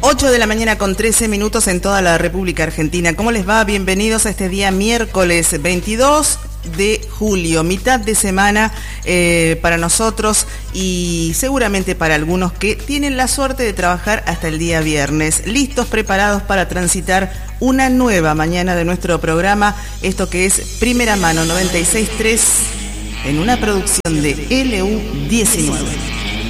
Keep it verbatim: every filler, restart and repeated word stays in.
ocho de la mañana con trece minutos en toda la República Argentina. ¿Cómo les va? Bienvenidos a este día miércoles veintidós de julio, mitad de semana eh, para nosotros y seguramente para algunos que tienen la suerte de trabajar hasta el día viernes. Listos, preparados para transitar una nueva mañana de nuestro programa, esto que es Primera Mano noventa y seis punto tres en una producción de L U diecinueve.